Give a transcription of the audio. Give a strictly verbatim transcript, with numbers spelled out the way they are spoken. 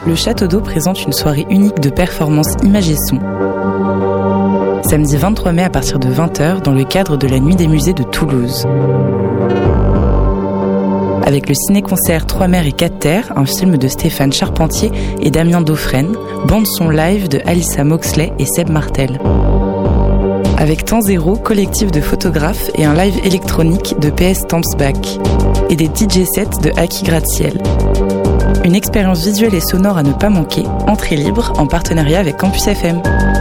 le Château d'Eau présente une soirée unique de performances images et son. Samedi vingt-trois mai à partir de vingt heures dans le cadre de la Nuit des musées de Toulouse. Avec le ciné-concert Trois mers et quatre terres, un film de Stéphane Charpentier et Damien Dauphren, bande-son live de Alyssa Moxley et Seb Martel. Avec Temps Zéro, collectif de photographes et un live électronique de P S Tampsback et des D J sets de Aki Gratte-Ciel. Une expérience visuelle et sonore à ne pas manquer, entrée libre en partenariat avec Campus F M.